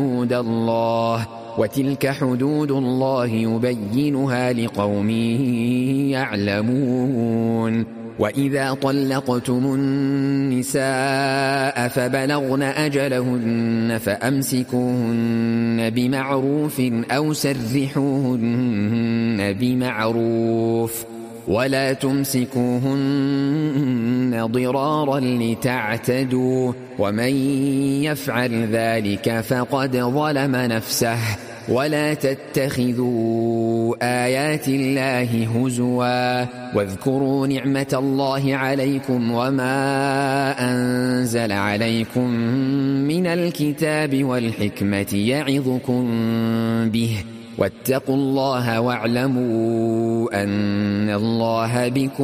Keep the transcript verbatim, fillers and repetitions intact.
حدود الله وتلك حدود الله يبينها لقوم يعلمون. وإذا طلقتم النساء فبلغن أجلهن فأمسكوهن بمعروف أو سرحوهن بمعروف ولا تمسكوهن ضرارا لتعتدوا ومن يفعل ذلك فقد ظلم نفسه. ولا تتخذوا آيات الله هزوا واذكروا نعمة الله عليكم وما أنزل عليكم من الكتاب والحكمة يعظكم به واتقوا الله واعلموا أن الله بكم